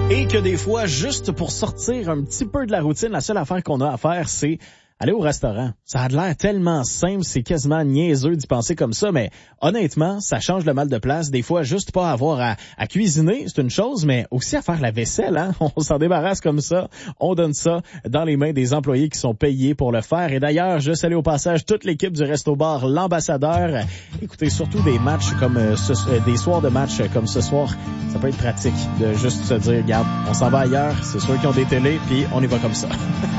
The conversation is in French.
Et que des fois, juste pour sortir un petit peu de la routine, la seule affaire qu'on a à faire, c'est aller au restaurant. Ça a l'air tellement simple, c'est quasiment niaiseux d'y penser comme ça, mais honnêtement, ça change le mal de place. Des fois, juste pas avoir à cuisiner, c'est une chose, mais aussi à faire la vaisselle, hein. On s'en débarrasse comme ça. On donne ça dans les mains des employés qui sont payés pour le faire. Et d'ailleurs, je salue au passage toute l'équipe du Resto-Bar L'Ambassadeur. Écoutez, surtout des matchs comme des soirs de match comme ce soir, ça peut être pratique de juste se dire, regarde, on s'en va ailleurs, c'est ceux qui ont des télés, puis on y va comme ça.